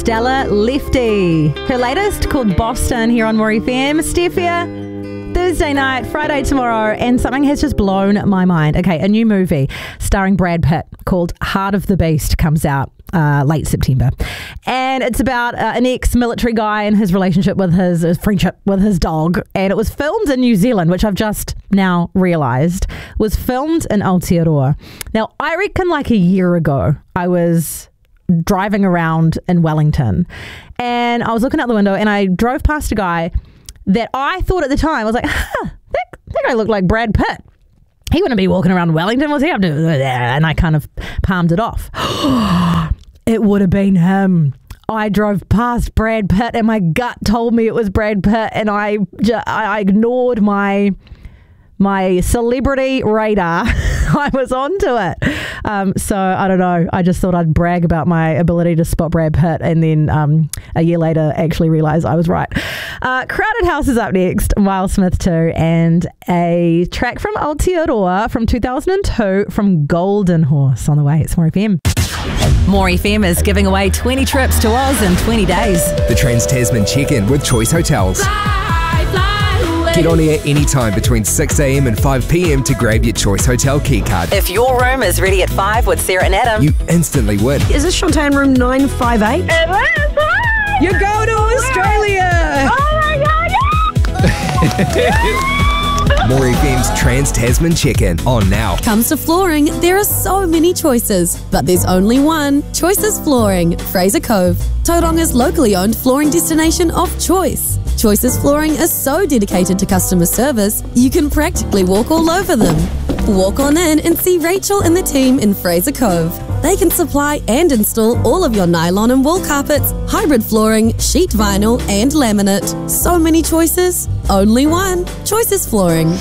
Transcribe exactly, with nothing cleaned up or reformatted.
Stella Lefty. Her latest called Boston here on More F M. Stefia, Thursday night, Friday tomorrow, and something has just blown my mind. Okay, a new movie starring Brad Pitt called Heart of the Beast comes out uh, late September. And it's about uh, an ex-military guy and his relationship with his, his friendship with his dog. And it was filmed in New Zealand, which I've just now realised was filmed in Aotearoa. Now, I reckon like a year ago, I was driving around in Wellington and I was looking out the window and I drove past a guy that I thought at the time, I was like, huh, that, that guy looked like Brad Pitt. He wouldn't be walking around Wellington. What's he up to? And I kind of palmed it off. It would have been him. I drove past Brad Pitt and my gut told me it was Brad Pitt, and I, I ignored my my celebrity radar. I was onto it. Um, so I don't know. I just thought I'd brag about my ability to spot Brad Pitt, and then um, a year later actually realised I was right. Uh, Crowded House is up next, Miles Smith too, and a track from Aotearoa from two thousand two from Golden Horse on the way. It's More F M. More F M is giving away twenty trips to Oz in twenty days. The Trans-Tasman Check-In with Choice Hotels. Fly, fly away. Get on air anytime between six a m and five p m to grab your Choice Hotel key card. If your room is ready at five with Sarah and Adam, You instantly win. Is this Shantae room nine five eight? It is. Hi. You go to Australia! Oh my God, yeah. More F M's Trans-Tasman Check-In on now. Comes to flooring, there are so many choices, but there's only one. Choices Flooring, Fraser Cove. Tauranga's locally owned flooring destination of choice. Choices Flooring is so dedicated to customer service, you can practically walk all over them. Walk on in and see Rachel and the team in Fraser Cove. They can supply and install all of your nylon and wool carpets, hybrid flooring, sheet vinyl and laminate. So many choices, only one. Choices Flooring.